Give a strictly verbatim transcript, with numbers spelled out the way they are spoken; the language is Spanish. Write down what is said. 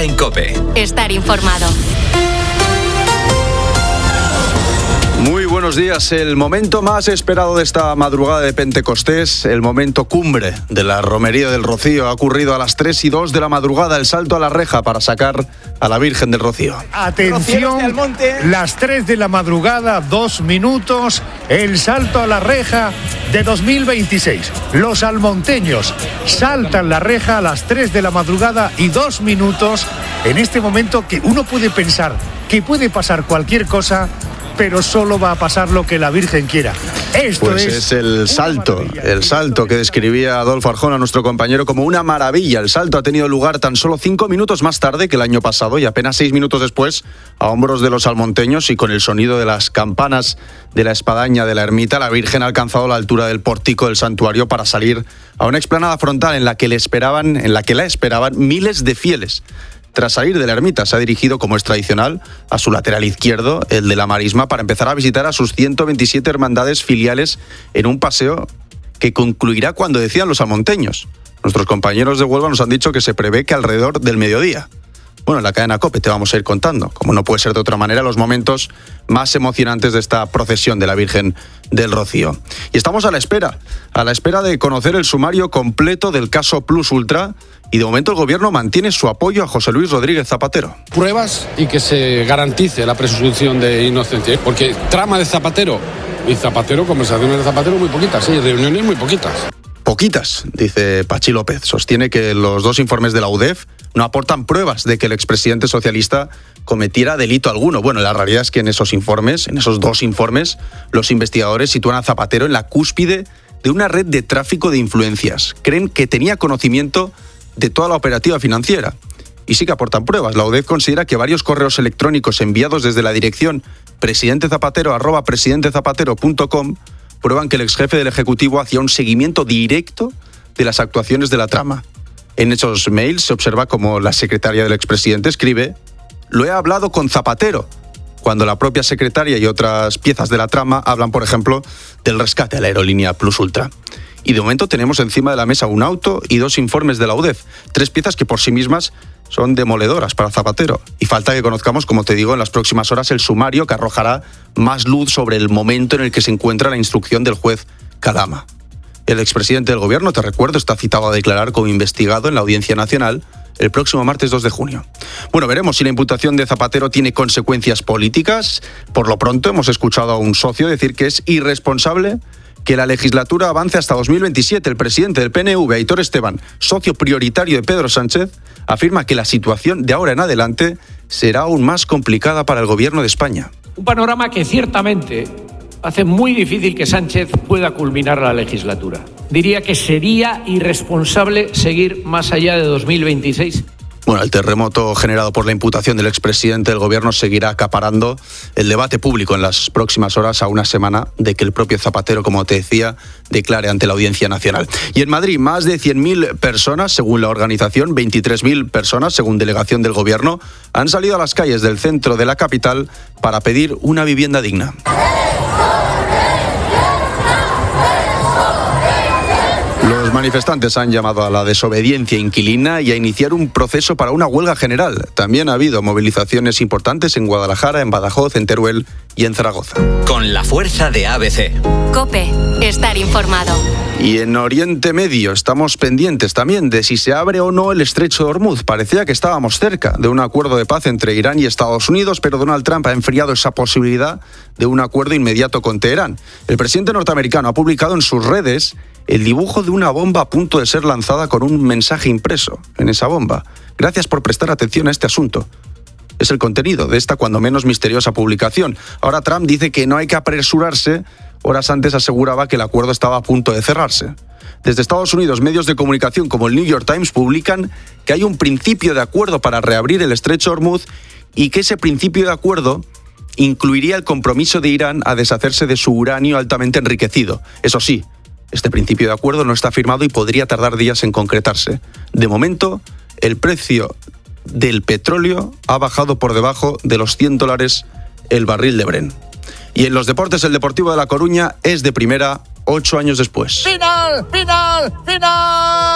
hora en COPE. Estar informado. Muy buenos días. El momento más esperado de esta madrugada de Pentecostés, el momento cumbre de la Romería del Rocío, ha ocurrido a las tres y dos de la madrugada, el salto a la reja para sacar a la Virgen del Rocío. Atención, las tres de la madrugada, dos minutos, el salto a la reja de dos mil veintiséis. Los almonteños saltan la reja a las tres de la madrugada y dos minutos, en este momento que uno puede pensar que puede pasar cualquier cosa, pero solo va a pasar lo que la Virgen quiera. Esto pues es, es el salto, el salto que describía Adolfo Arjona, nuestro compañero, como una maravilla. El salto ha tenido lugar tan solo cinco minutos más tarde que el año pasado y apenas seis minutos después, a hombros de los almonteños y con el sonido de las campanas de la espadaña de la ermita, la Virgen ha alcanzado la altura del pórtico del santuario para salir a una explanada frontal en la que le esperaban, en la que la esperaban miles de fieles. Tras salir de la ermita, se ha dirigido, como es tradicional, a su lateral izquierdo, el de la Marisma, para empezar a visitar a sus ciento veintisiete hermandades filiales en un paseo que concluirá cuando decían los almonteños. Nuestros compañeros de Huelva nos han dicho que se prevé que alrededor del mediodía. Bueno, en la cadena COPE te vamos a ir contando, como no puede ser de otra manera, los momentos más emocionantes de esta procesión de la Virgen del Rocío. Y estamos a la espera, a la espera de conocer el sumario completo del caso Plus Ultra. Y de momento el gobierno mantiene su apoyo a José Luis Rodríguez Zapatero. Pruebas y que se garantice la presunción de inocencia. Porque trama de Zapatero y Zapatero, conversaciones de Zapatero muy poquitas, sí, reuniones muy poquitas. Poquitas, dice Pachi López. Sostiene que los dos informes de la U D E F no aportan pruebas de que el expresidente socialista cometiera delito alguno. Bueno, la realidad es que en esos informes, en esos dos informes, los investigadores sitúan a Zapatero en la cúspide de una red de tráfico de influencias. Creen que tenía conocimiento de toda la operativa financiera. Y sí que aportan pruebas. La U D E F considera que varios correos electrónicos enviados desde la dirección presidentezapatero arroba presidentezapatero punto com prueban que el exjefe del Ejecutivo hacía un seguimiento directo de las actuaciones de la trama. En esos mails se observa como la secretaria del expresidente escribe: «Lo he hablado con Zapatero», cuando la propia secretaria y otras piezas de la trama hablan, por ejemplo, del rescate a la aerolínea Plus Ultra. Y de momento tenemos encima de la mesa un auto y dos informes de la U D E F, tres piezas que por sí mismas son demoledoras para Zapatero. Y falta que conozcamos, como te digo, en las próximas horas el sumario que arrojará más luz sobre el momento en el que se encuentra la instrucción del juez Kadama. El expresidente del gobierno, te recuerdo, está citado a declarar como investigado en la Audiencia Nacional el próximo martes dos de junio. Bueno, veremos si la imputación de Zapatero tiene consecuencias políticas. Por lo pronto hemos escuchado a un socio decir que es irresponsable que la legislatura avance hasta dos mil veintisiete. El presidente del P N V, Aitor Esteban, socio prioritario de Pedro Sánchez, afirma que la situación de ahora en adelante será aún más complicada para el gobierno de España. Un panorama que ciertamente hace muy difícil que Sánchez pueda culminar la legislatura. Diría que sería irresponsable seguir más allá de dos mil veintiséis. Bueno, el terremoto generado por la imputación del expresidente del gobierno seguirá acaparando el debate público en las próximas horas, a una semana de que el propio Zapatero, como te decía, declare ante la Audiencia Nacional. Y en Madrid, más de cien mil personas, según la organización, veintitrés mil personas, según delegación del gobierno, han salido a las calles del centro de la capital para pedir una vivienda digna. Los manifestantes han llamado a la desobediencia inquilina y a iniciar un proceso para una huelga general. También ha habido movilizaciones importantes en Guadalajara, en Badajoz, en Teruel y en Zaragoza. Con la fuerza de A B C. COPE. Estar informado. Y en Oriente Medio estamos pendientes también de si se abre o no el estrecho de Hormuz. Parecía que estábamos cerca de un acuerdo de paz entre Irán y Estados Unidos, pero Donald Trump ha enfriado esa posibilidad de un acuerdo inmediato con Teherán. El presidente norteamericano ha publicado en sus redes el dibujo de una bomba a punto de ser lanzada con un mensaje impreso en esa bomba. Gracias por prestar atención a este asunto. Es el contenido de esta cuando menos misteriosa publicación. Ahora Trump dice que no hay que apresurarse. Horas antes aseguraba que el acuerdo estaba a punto de cerrarse. Desde Estados Unidos, medios de comunicación como el New York Times publican que hay un principio de acuerdo para reabrir el estrecho de Hormuz y que ese principio de acuerdo incluiría el compromiso de Irán a deshacerse de su uranio altamente enriquecido. Eso sí, este principio de acuerdo no está firmado y podría tardar días en concretarse. De momento, el precio del petróleo ha bajado por debajo de los cien dólares el barril de Brent. Y en los deportes, el Deportivo de La Coruña es de primera ocho años después. ¡Final! ¡Final! ¡Final!